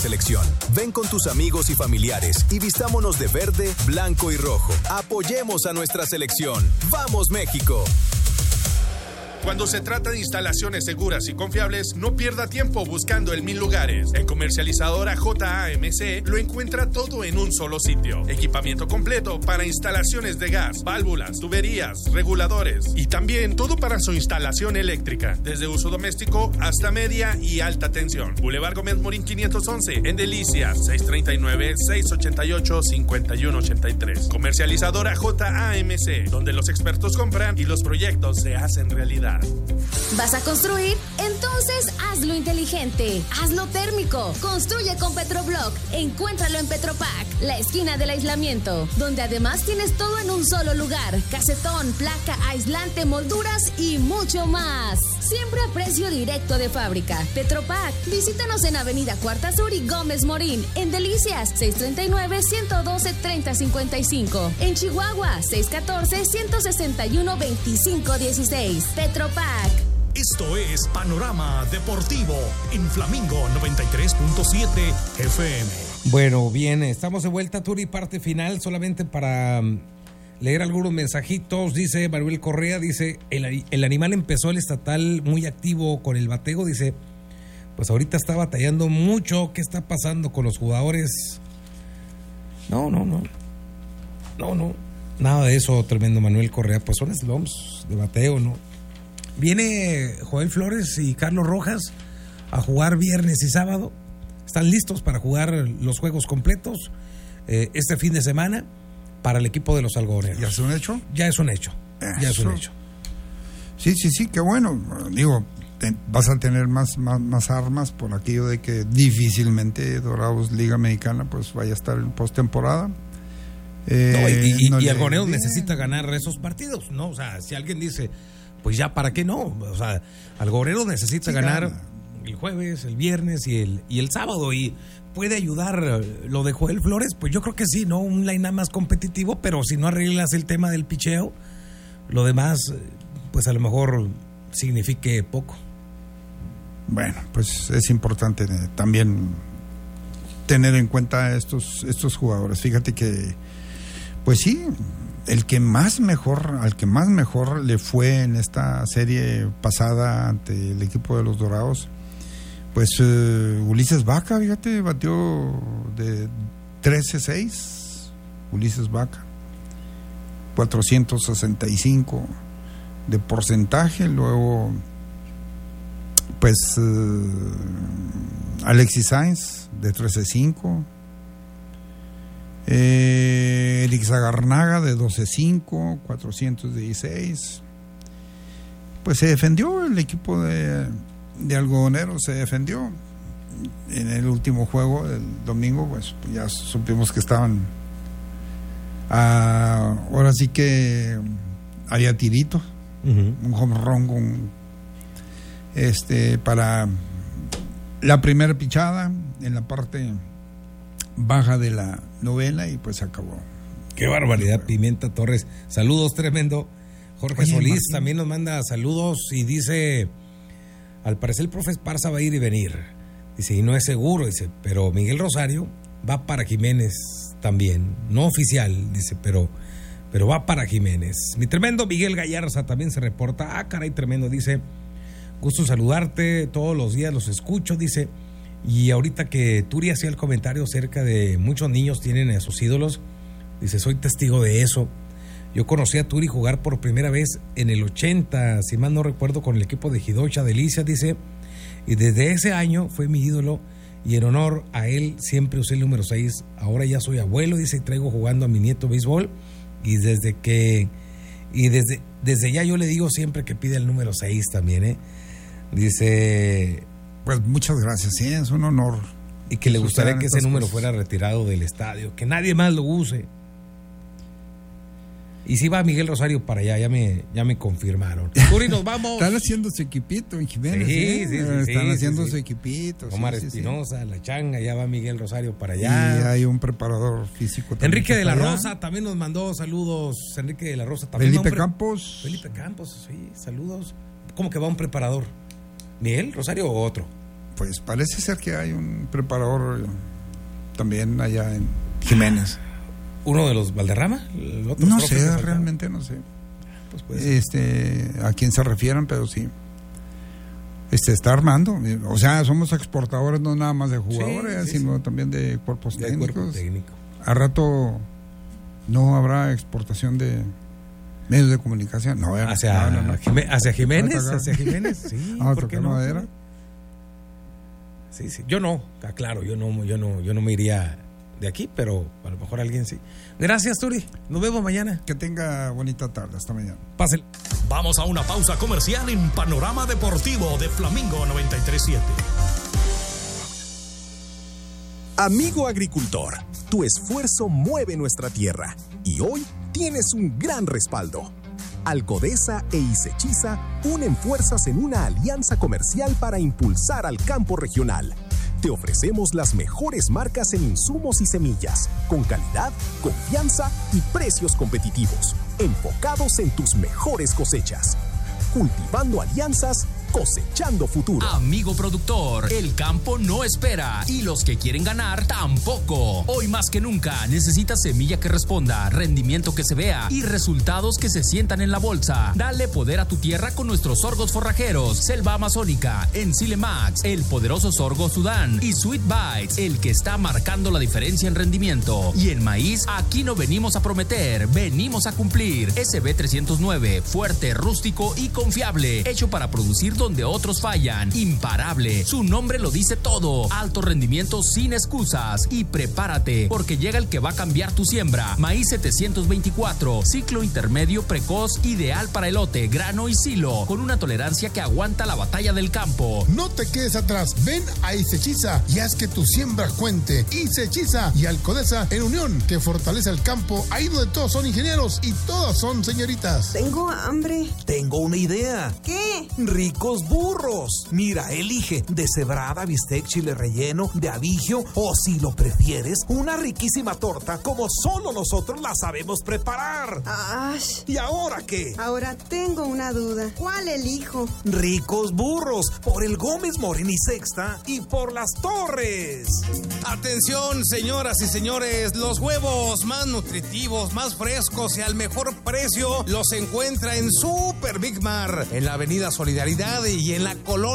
Selección. Ven con tus amigos y familiares y vistámonos de verde, blanco y rojo. Apoyemos a nuestra selección. ¡Vamos, México! Cuando se trata de instalaciones seguras y confiables, no pierda tiempo buscando el 1000 lugares. En Comercializadora JAMC lo encuentra todo en un solo sitio. Equipamiento completo para instalaciones de gas, válvulas, tuberías, reguladores y también todo para su instalación eléctrica, desde uso doméstico hasta media y alta tensión. Boulevard Gómez Morín 511, en Delicias, 639-688-5183. Comercializadora JAMC, donde los expertos compran y los proyectos se hacen realidad. ¿Vas a construir? Entonces hazlo inteligente, hazlo térmico. Construye con Petroblock. Encuéntralo en Petropac, la esquina del aislamiento, donde además tienes todo en un solo lugar: casetón, placa, aislante, molduras y mucho más. Siempre a precio directo de fábrica. Petropac, visítanos en Avenida Cuarta Sur y Gómez Morín, en Delicias, 639-112-3055. En Chihuahua, 614-161-2516. Petropac. Esto es Panorama Deportivo en Flamingo 93.7 FM. Bueno, bien, estamos de vuelta, Turi, parte final, solamente para leer algunos mensajitos. Dice Manuel Correa, dice, el animal empezó el estatal muy activo con el bateo, dice, pues ahorita está batallando mucho. ¿Qué está pasando con los jugadores? No, nada de eso, tremendo Manuel Correa, pues son slumps de bateo, ¿no? Viene Joel Flores y Carlos Rojas a jugar viernes y sábado. Están listos para jugar los juegos completos este fin de semana para el equipo de los algodoneros. ¿Ya es un hecho? Ya es un hecho. Ya es un hecho. Sí, qué bueno. Digo, vas a tener más armas por aquello de que difícilmente Dorados Liga Mexicana pues vaya a estar en postemporada. Y Algodoneros necesita ganar esos partidos, ¿no? O sea, si alguien dice, pues ya, ¿para qué no? O sea, Algodoneros necesita ganar el jueves, el viernes y el sábado, y puede ayudar lo de Joel Flores, pues yo creo que sí, ¿no? Un line-up más competitivo, pero si no arreglas el tema del picheo, lo demás, pues a lo mejor signifique poco. Bueno, pues es importante también tener en cuenta estos jugadores. Fíjate que, pues sí, al que más mejor le fue en esta serie pasada ante el equipo de los Dorados, pues Ulises Vaca, fíjate, batió de 13-6, Ulises Vaca, 465 de porcentaje. Luego pues Alexis Sainz de 13-5, Eric Zagarnaga de 12-5, 416. Pues se defendió el equipo de Algodoneros, se defendió en el último juego del domingo. Pues ya supimos que estaban ahora sí que había tirito, un home run para la primera pichada en la parte baja de la novela, y pues se acabó. Qué barbaridad, Pimienta Torres. Saludos, tremendo. Jorge Solís también nos manda saludos y dice, al parecer el profe Esparza va a ir y venir. Dice, y no es seguro, dice, pero Miguel Rosario va para Jiménez también. No oficial, dice, pero va para Jiménez. Mi tremendo Miguel Gallarza también se reporta. Ah, caray, tremendo, dice, gusto saludarte, todos los días los escucho, dice. Y ahorita que Turi hacía el comentario acerca de muchos niños tienen a sus ídolos, dice, soy testigo de eso. Yo conocí a Turi jugar por primera vez en el 80, si mal no recuerdo, con el equipo de Jidocha Delicia, dice, y desde ese año fue mi ídolo, y en honor a él siempre usé el número 6. Ahora ya soy abuelo, dice, y traigo jugando a mi nieto béisbol, y desde ya yo le digo siempre que pide el número 6 también, dice, pues muchas gracias, sí, es un honor. Y que le gustaría que ese número fuera retirado del estadio, que nadie más lo use. Y si va Miguel Rosario para allá, ya me confirmaron. Turi, nos vamos. Están haciendo su equipito en Jiménez. Sí, están haciendo su equipito. Omar Espinosa, La Changa, ya va Miguel Rosario para allá. Y hay un preparador físico también. Enrique de la Rosa también nos mandó saludos. Enrique de la Rosa también. Felipe Campos, sí, saludos. ¿Cómo que va un preparador? ¿Miguel Rosario o otro? pues parece ser que hay un preparador también allá en Jiménez. ¿Uno de los Valderrama? No sé, realmente no sé. Pues a quién se refieran, pero sí. Está armando. O sea, somos exportadores no nada más de jugadores, sino también de cuerpos técnicos. Cuerpo técnico. A rato no habrá exportación de medios de comunicación. No, hacia Jiménez, hacia Jiménez. Sí, ¿por qué no? Madera. Sí. Yo no, claro, yo no me iría de aquí, pero a lo mejor alguien sí. Gracias, Turi. Nos vemos mañana. Que tenga bonita tarde. Hasta mañana. Pásenle. Vamos a una pausa comercial en Panorama Deportivo de Flamingo 93.7. Amigo agricultor, tu esfuerzo mueve nuestra tierra y hoy tienes un gran respaldo. Alcodesa e Isechiza unen fuerzas en una alianza comercial para impulsar al campo regional. Te ofrecemos las mejores marcas en insumos y semillas, con calidad, confianza y precios competitivos, enfocados en tus mejores cosechas. Cultivando alianzas, cosechando futuro. Amigo productor, el campo no espera y los que quieren ganar tampoco. Hoy más que nunca necesitas semilla que responda, rendimiento que se vea y resultados que se sientan en la bolsa. Dale poder a tu tierra con nuestros sorgos forrajeros, Selva Amazónica, Ensile Max, el poderoso sorgo Sudán y Sweet Bites, el que está marcando la diferencia en rendimiento. Y en maíz, aquí no venimos a prometer, venimos a cumplir. SB 309, fuerte, rústico y confiable, hecho para producir donde otros fallan, imparable, su nombre lo dice todo, alto rendimiento sin excusas y prepárate porque llega el que va a cambiar tu siembra. Maíz 724, ciclo intermedio precoz, ideal para elote, grano y silo, con una tolerancia que aguanta la batalla del campo. No te quedes atrás, ven a Isechiza y haz que tu siembra cuente. Isechiza y Alcodesa en unión, que fortalece el campo ahí donde todos son ingenieros y todas son señoritas. Tengo hambre. Tengo una idea. ¿Qué? Ricos burros. Mira, elige deshebrada, bistec, chile relleno, de abigio o, si lo prefieres, una riquísima torta como solo nosotros la sabemos preparar. ¡Ash! ¿Y ahora qué? Ahora tengo una duda. ¿Cuál elijo? Ricos burros, por el Gómez Morín y Sexta y por Las Torres. Atención, señoras y señores, los huevos más nutritivos, más frescos y al mejor precio los encuentra en Super Big Mar, en la Avenida Solidaridad y en la colonia